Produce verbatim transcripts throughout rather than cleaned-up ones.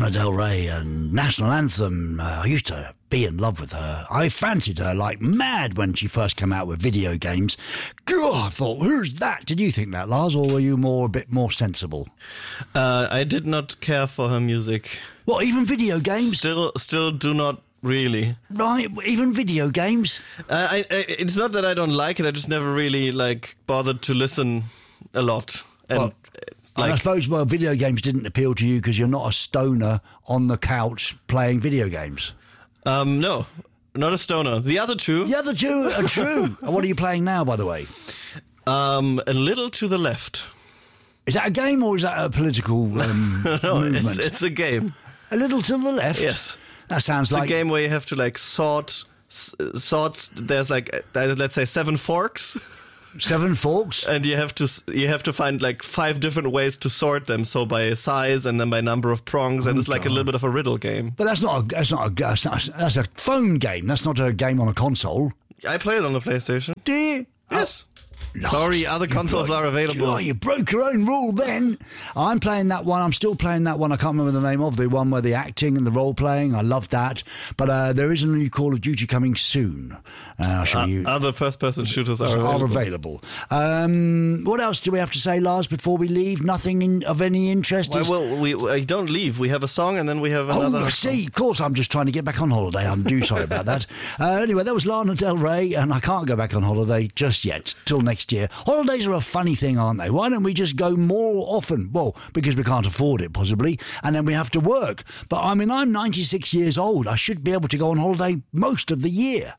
Lana Del Rey and National Anthem. Uh, I used to be in love with her. I fancied her like mad when she first came out with video games. God, I thought, who's that? Did you think that, Lars, or were you more a bit more sensible? Uh, I did not care for her music. What, even video games? Still, still do not really. Right, even video games? Uh, I, I, it's not that I don't like it. I just never really like bothered to listen a lot. And Well, like, and I suppose, well, video games didn't appeal to you because you're not a stoner on the couch playing video games. um, no, not a stoner. The other two, The other two are true. And what are you playing now, by the way? um, a little to the left. Is that a game or is that a political um, No, movement? it's, it's a game. A little to the left? Yes. That sounds It's like... a game where you have to like sort, s- sort. There's like uh, let's say seven forks, Seven forks? and you have to s- you have to find like five different ways to sort them. So by size and then by number of prongs, and it's like a little bit of a riddle game. But that's not a... That's not a... That's, not, that's a phone game. That's not a game on a console. I play it on the PlayStation. Do you? Yes. Lars, Sorry, other you consoles broke- are available. Oh, you broke your own rule then. I'm playing that one. I'm still playing that one. I can't remember the name of the one where the acting and the role playing. I love that. But uh, there is a new Call of Duty coming soon. Uh, I'll show Uh, you. other first-person shooters are Are available. available. Um, what else do we have to say, Lars, before we leave? Nothing in, of any interest? Why, Is- well, we, we don't leave. We have a song and then we have Oh, another. I see. Of course, I'm just trying to get back on holiday. I'm due sorry about that. Uh, anyway, that was Lana Del Rey, and I can't go back on holiday just yet, till next year. Holidays are a funny thing, aren't they? Why don't we just go more often? Well, because we can't afford it, possibly, and then we have to work. But, I mean, I'm ninety-six years old. I should be able to go on holiday most of the year.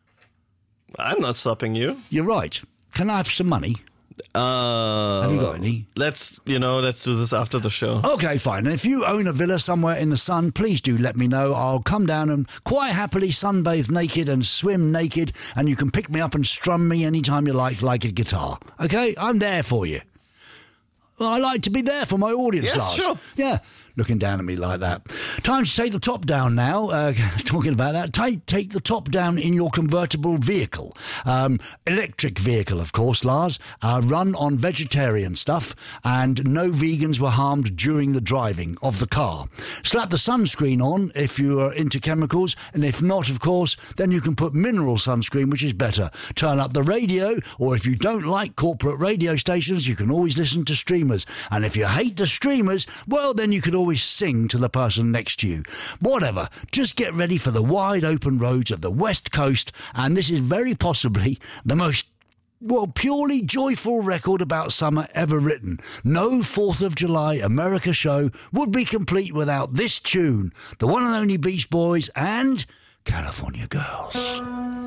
I'm not stopping you. You're right. Can I have some money? Uh, Have you got any? Let's, you know, let's do this after the show. Okay, fine. And if you own a villa somewhere in the sun, please do let me know. I'll come down and quite happily sunbathe naked and swim naked, and you can pick me up and strum me anytime you like, like a guitar. Okay? I'm there for you. Well, I like to be there for my audience, Yes, Lars. sure. Yeah, looking down at me like that. Time to take the top down now. Uh, talking about that, take take the top down in your convertible vehicle. Um, electric vehicle, of course, Lars. Uh, run on vegetarian stuff, and no vegans were harmed during the driving of the car. Slap the sunscreen on if you are into chemicals, and if not, of course, then you can put mineral sunscreen, which is better. Turn up the radio, or if you don't like corporate radio stations, you can always listen to streamers. And if you hate the streamers, well, then you could always sing to the person next to you. Whatever, just get ready for the wide open roads of the West Coast, and this is very possibly the most, well, purely joyful record about summer ever written. No fourth of July America show would be complete without this tune, the one and only Beach Boys and California Girls.